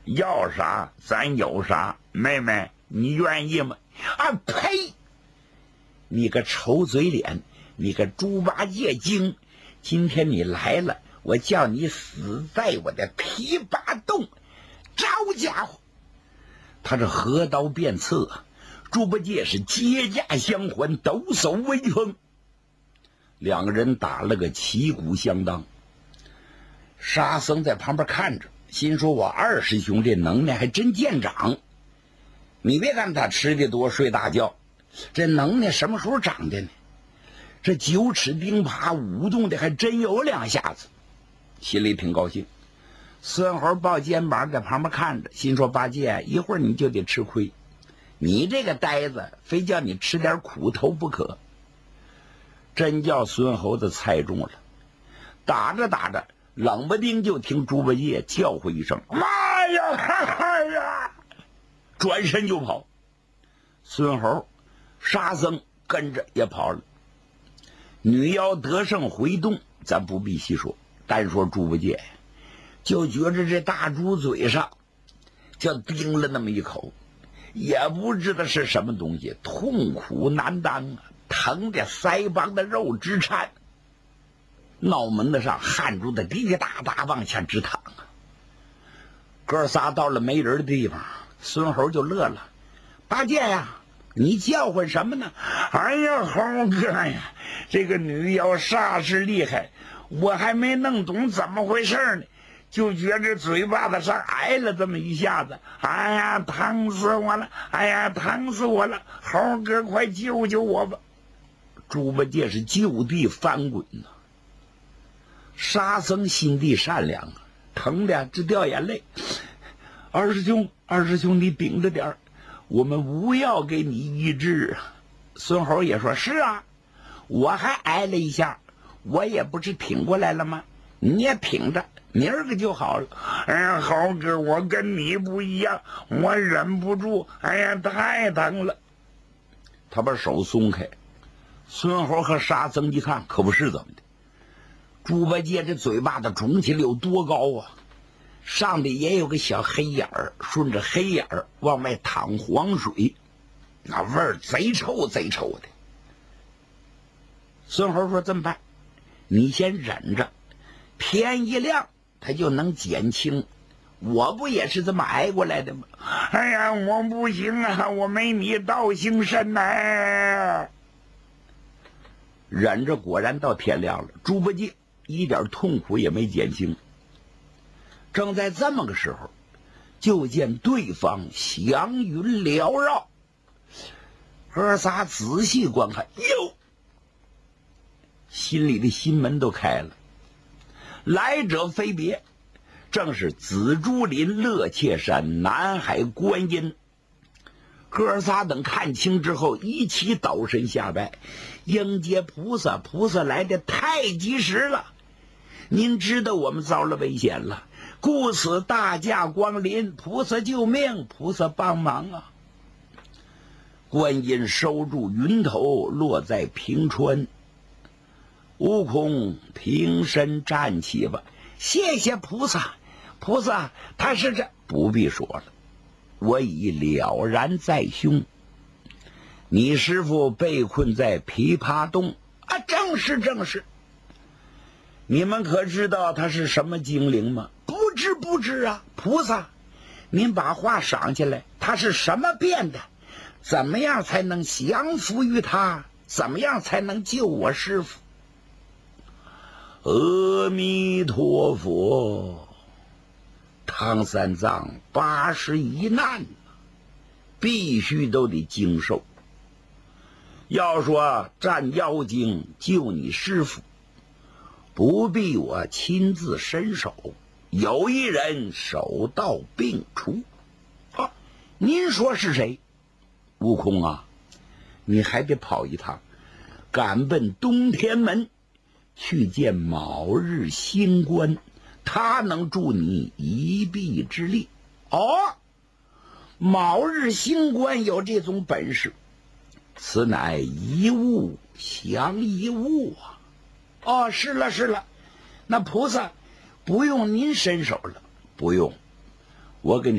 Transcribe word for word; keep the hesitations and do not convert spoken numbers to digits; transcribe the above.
要啥咱有啥，妹妹你愿意吗？啊呸！你个臭嘴脸，你个猪八戒精，今天你来了，我叫你死在我的琵琶洞！招家伙！他这合刀便刺啊，猪八戒是接驾相还，抖擞威风。两个人打了个旗鼓相当。沙僧在旁边看着，心说我二师兄这能耐还真见长。你别看他吃的多睡大觉，这能耐什么时候长的呢？这九齿钉耙舞动的还真有两下子，心里挺高兴。孙猴抱肩膀在旁边看着，心说八戒一会儿你就得吃亏，你这个呆子非叫你吃点苦头不可。真叫孙猴子猜中了，打着打着冷不丁就听猪八戒叫唤一声妈呀嗨呀，转身就跑。孙猴沙僧跟着也跑了。女妖得胜回洞咱不必细说，单说猪八戒就觉着这大猪嘴上就叮了那么一口，也不知道是什么东西，痛苦难当啊，疼的腮帮的肉直颤，脑门子上汗珠的滴滴答答往下直淌啊。哥仨到了没人的地方，孙猴就乐了，八戒呀，你叫唤什么呢？哎呀猴哥呀，这个女妖煞是厉害，我还没弄懂怎么回事呢，就觉着嘴巴子上挨了这么一下子，哎呀疼死我了，哎呀疼死我了，猴哥快救救我吧。猪八戒是就地翻滚呐。沙僧心地善良啊，疼的直掉眼泪。二师兄二师兄你顶着点儿，我们无药给你医治啊。孙猴也说是啊，我还挨了一下，我也不是挺过来了吗？你也挺着，明儿个就好了。哎呀猴哥，我跟你不一样，我忍不住，哎呀太疼了。他把手松开，孙猴和沙僧一看可不是怎么的，猪八戒这嘴巴子肿起来有多高啊，上面也有个小黑眼儿，顺着黑眼儿往外淌黄水，那味儿贼臭贼臭的。孙猴说这么办，你先忍着，天一亮他就能减轻，我不也是这么挨过来的吗？哎呀我不行啊，我没你道行深呐。忍着果然到天亮了，猪八戒一点痛苦也没减轻。正在这么个时候，就见对方祥云缭绕，哥仨仔细观看，哟，心里的心门都开了。来者非别，正是紫竹林、乐切山、南海观音。哥仨等看清之后，一起倒身下拜，迎接菩萨。菩萨来的太及时了，您知道我们遭了危险了，故此大驾光临，菩萨救命，菩萨帮忙啊！观音收住云头，落在平川。悟空平身站起吧，谢谢菩萨。菩萨他是这不必说了，我已了然在胸。你师父被困在琵琶洞啊，正是正是。你们可知道他是什么精灵吗？不知不知啊。菩萨您把话赏下来，他是什么变的？怎么样才能降服于他？怎么样才能救我师父？阿弥陀佛，唐三藏八十一难，必须都得经受。要说战妖精救你师父，不必我亲自伸手，有一人手到病除。啊，您说是谁？悟空啊，你还得跑一趟，赶奔东天门去见卯日星官，他能助你一臂之力。哦，卯日星官有这种本事，此乃一物降一物啊！哦，是了是了，那菩萨不用您伸手了，不用，我给你